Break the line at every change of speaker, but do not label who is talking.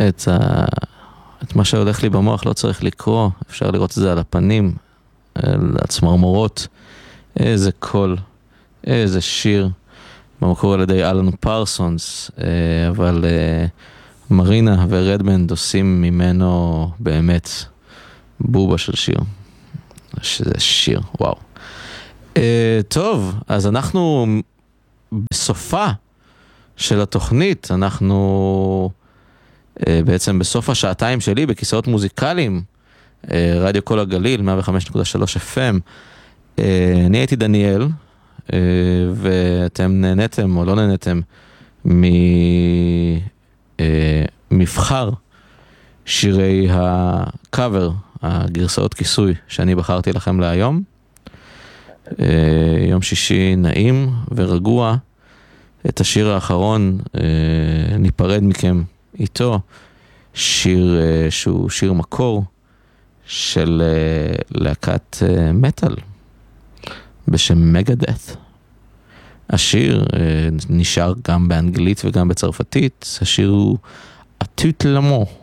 את מה שהולך לי במוח לא צריך לקרוא, אפשר לראות את זה על הפנים, על הצמרמורות, איזה קול, איזה שיר, במקור על ידי אלן פרסונס, אבל מרינה ורדמנד עושים ממנו באמת בובה של שיר, שזה שיר, וואו. טוב, אז אנחנו בסופה של התוכנית, אנחנו בעצם בסוף השעתיים שלי בכיסאות מוזיקליים, רדיו כל הגליל, 105.3 FM. אני הייתי דניאל, ואתם נהנתם או לא נהנתם ממבחר שירי הקאבר, הגרסאות כיסוי שאני בחרתי לכם להיום. יום שישי נעים ורגוע. את השיר האחרון ניפרד מכם איתו, שיר שהוא שיר מקור של להקת מטל בשם מגדeth. השיר נשאר גם באנגלית וגם בצרפתית. השיר הוא אטוט למו.